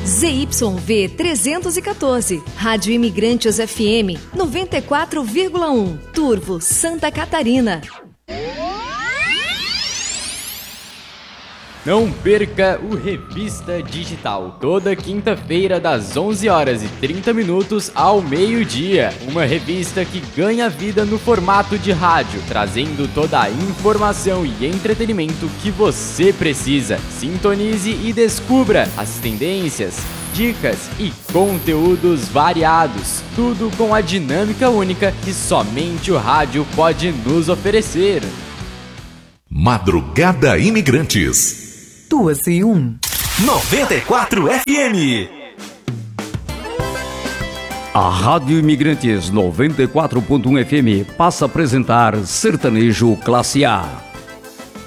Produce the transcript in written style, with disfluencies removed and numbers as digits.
ZYV 314, Rádio Imigrantes FM 94,1, Turvo, Santa Catarina. Não perca o Revista Digital, toda quinta-feira das 11h30 ao meio-dia. Uma revista que ganha vida no formato de rádio, trazendo toda a informação e entretenimento que você precisa. Sintonize e descubra as tendências, dicas e conteúdos variados. Tudo com a dinâmica única que somente o rádio pode nos oferecer. Madrugada Imigrantes. 2 e 94 FM. A Rádio Imigrantes 94.1 FM passa a apresentar Sertanejo Classe A.